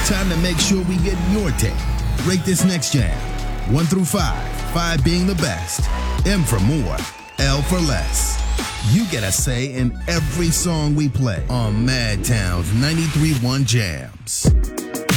Time to make sure we get your take. Rate this next jam. 1 through 5, 5 being the best. M for more, L for less. You get a say in every song we play on Madtown's 93.1 Jams.